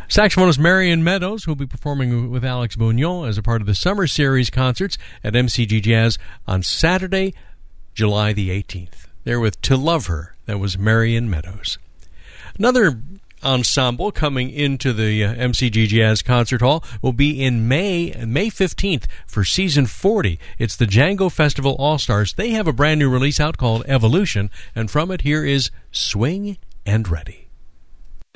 Saxophonist Marion Meadows, who will be performing with Alex Bugnon as a part of the Summer Series concerts at MCG Jazz on Saturday, July the 18th. There with To Love Her. That was Marion Meadows. Another ensemble coming into the MCG Jazz Concert Hall will be in May 15th for season 40. It's the Django Festival All-Stars. They have a brand new release out called Evolution, and from it here is Swing and Ready.